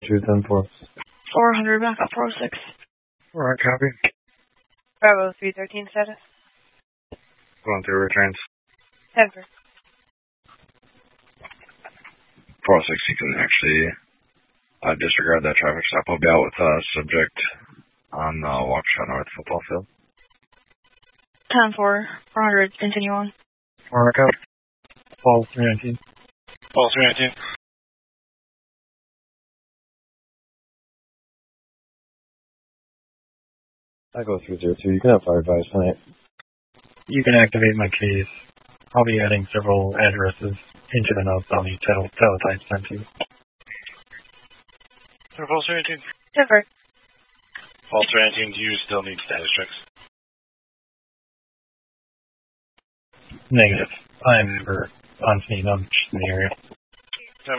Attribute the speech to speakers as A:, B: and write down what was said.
A: 210-4.
B: 400 back up 406.
C: Alright, copy.
B: Bravo 313 status.
C: Going through returns.
B: Denver.
C: 406, you can actually disregard that traffic stop. I'll be out with subject on Waukesha North football field.
B: 10-4, 400, continue on.
A: Alright, copy. Fall 319.
D: Fall 319.
A: Echo 302, you can have fire advice tonight. You can activate my case. I'll be adding several addresses into the notes on the teletype sent to you.
D: Fall 319.
B: Denver.
D: Fall 319, do you still need status checks?
A: Negative. I'm never on scene. I'm just in the area.